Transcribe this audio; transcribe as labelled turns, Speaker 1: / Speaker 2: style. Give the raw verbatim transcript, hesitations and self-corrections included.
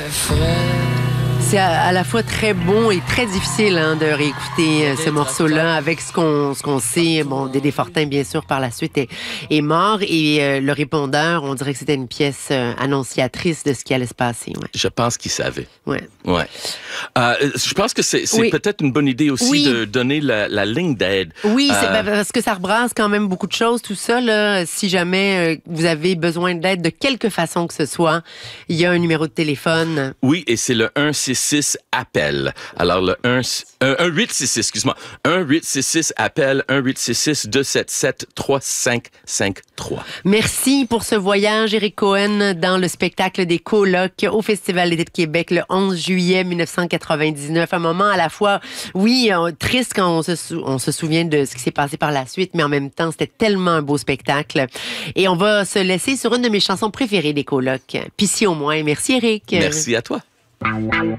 Speaker 1: C'est à, à la fois très bon et très difficile hein, de réécouter euh, ce morceau-là avec ce qu'on ce qu'on sait. Bon, Dédé Fortin, bien sûr, par la suite est, est mort et euh, le répondeur, on dirait que c'était une pièce euh, annonciatrice de ce qui allait se passer. Ouais.
Speaker 2: Je pense qu'il savait.
Speaker 1: Ouais.
Speaker 2: Ouais. Euh, je pense que c'est, c'est
Speaker 1: oui.
Speaker 2: peut-être une bonne idée aussi
Speaker 1: oui.
Speaker 2: de donner la, la ligne d'aide.
Speaker 1: Oui,
Speaker 2: euh...
Speaker 1: c'est, ben, parce que ça rebrasse quand même beaucoup de choses, tout ça. Là, si jamais euh, vous avez besoin d'aide de quelque façon que ce soit, il y a un numéro de téléphone.
Speaker 2: Oui, et c'est le un six six appel. Alors le un huit six six, excuse-moi, un huit six six appel, un huit six six deux sept sept trois cinq cinq trois.
Speaker 1: Merci pour ce voyage, Éric Cohen, dans le spectacle des colocs au Festival d'été de Québec le onze juillet mille neuf cent quatre-vingt-dix-neuf. Un moment à la fois, oui, euh, triste quand on se, sou- on se souvient de ce qui s'est passé par la suite, mais en même temps, c'était tellement un beau spectacle. Et on va se laisser sur une de mes chansons préférées des colocs, Pitié au moins. Merci, Éric.
Speaker 2: Merci à toi.